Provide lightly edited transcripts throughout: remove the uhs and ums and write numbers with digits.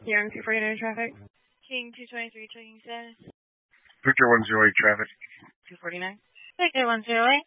Here, M249 traffic. King 223 checking status. Victor 108 traffic. 249. Victor 108.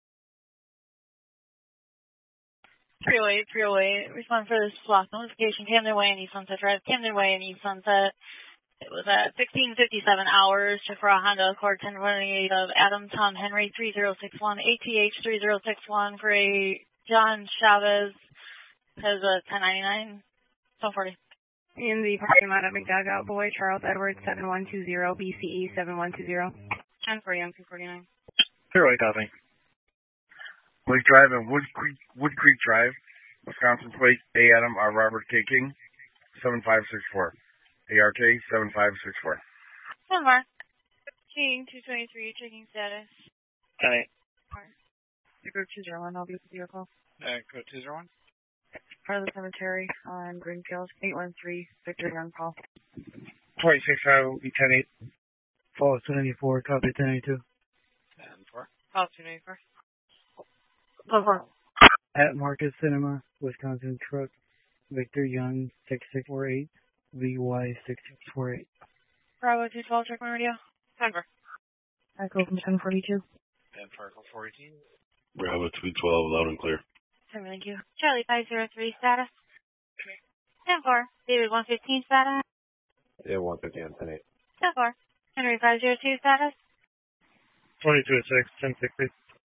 308. Respond for this block notification. Camden Way and East Sunset Drive. Camden Way and East Sunset. It was at 16:57 hours. For a Honda Accord 1028 of Adam Tom Henry 3061 ATH 3061 for a John Chavez has a 1099. 1240. In the parking lot at McDougall Boy, Charles Edwards 7120 BCE 7120. 1040 on 249. 08 copy. Lake Drive and Wood Creek Drive, Wisconsin plate A. Adam R. Robert K. King 7564. ARK 7564. 10 more. King 223 checking status. 10-8. Group 201, I'll be with the vehicle. Code 201. Part of the cemetery on Greenfield, 813, Victor Young Paul. 26 10-8. Fall 294, copy 1082. 10-4. Call 294. 4. At Marcus Cinema, Wisconsin truck, Victor Young 6648, VY 6648. Bravo 212 check my radio. 10-4. Echo from 1042. 10-4, call 418. Bravo 212, loud and clear. 10, thank you. Charlie 503 status. 10-4. David 115 status. Yeah, 150 on 10-8. 10-4. Henry 502 status. 22-6, 10-60.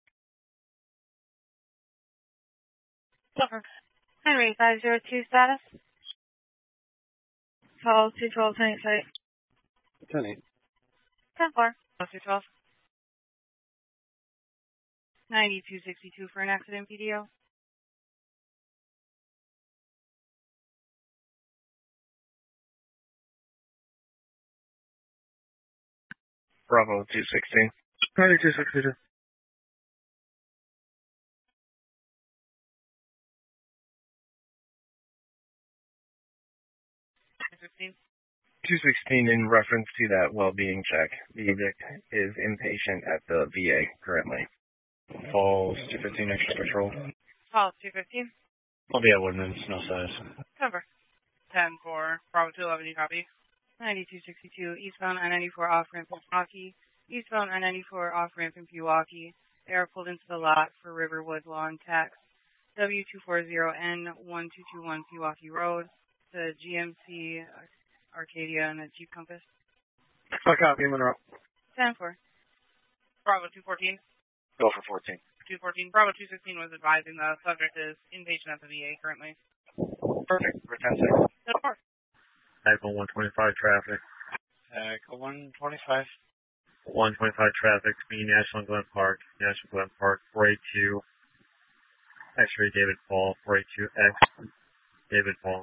10-4. Henry 502 status. Call 212, 10-8. 10-8. 10-4. Call 212. 9262 for an accident PDO. Bravo 216. 9262. 216 in reference to that well-being check. The addict is inpatient at the VA currently. Falls 215 extra patrol. Call 215. I'll be at Woodman's, no size. Cover. 10-4. Bravo 211, you copy. 9262 eastbound I-94 off-ramp in Pewaukee. Eastbound I-94 off-ramp in Pewaukee. They are pulled into the lot for Riverwood Lawn Tax. W240N1221 Pewaukee Road. The GMC Arcadia and a Jeep Compass. Copy, Monroe. 10-4. Bravo 214. Go for 14. 214. Bravo 216 was advising the subject is inpatient at the VA currently. Perfect. For 10-6. 10-4. Echo 125 traffic. Echo 125. 125 traffic, speed National Glen Park, 482. X-ray David Paul, 482X, David Paul.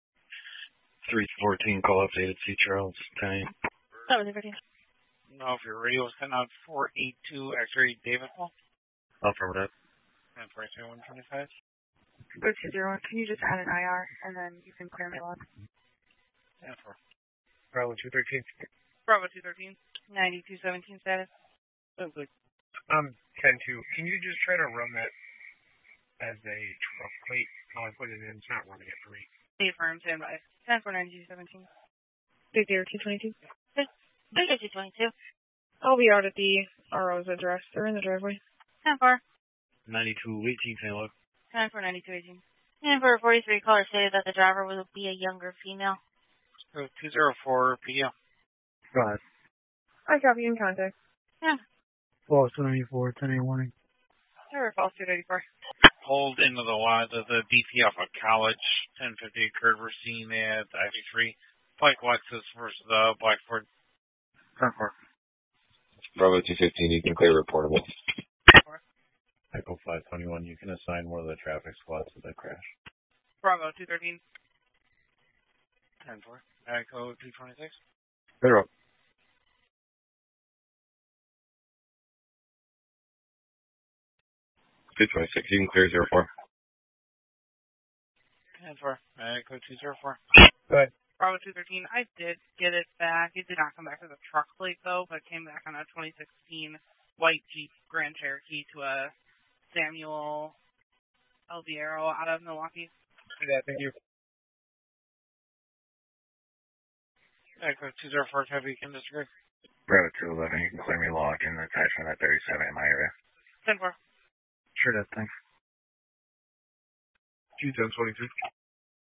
314, call updated, C. Charles, 10-8. That was everything. No, if your radio is sent out 482 X-ray David Paul. Affirmative. And 42125. Go 201, can you just add an IR and then you can clear my log? 10-4. Bravo 213. Bravo 213. 9217 status. 10-2. Can you just try to run that as a truck plate? I'll put it in. It's not running it for me. Affirm, standby. 10-4 9217. Big Deer 222. Big Deer 222. I'll be out at the RO's address. They're in the driveway. 10-4. 9218, St. Luke. 10-4 9218. And for a 43 caller stated that the driver will be a younger female. 204 PDO. Go ahead. I copy in contact. Yeah. Fall 294, 10-8 warning. Sure, false 284. Pulled into the lot of the BP off of College. 1050 occurred. We're seeing at I-3. Pike Lexus versus the Blackford. 10-4. Bravo 215, you can clear reportable. Echo 521, you can assign one of the traffic squads to the crash. Bravo 213. 10-4. Echo 226. Zero. 226, you can clear 04. 10-4. Echo 204. Go ahead. Bravo 213. I did get it back. It did not come back as a truck plate, though, but came back on a 2016 white Jeep Grand Cherokee to a Samuel Alviero out of Milwaukee. Yeah, thank you. Echo 204 copy, can disagree. Bravo 211, you can clear me log in the attachment at 37 in my area. 10-4. Sure does, thanks. 210-23.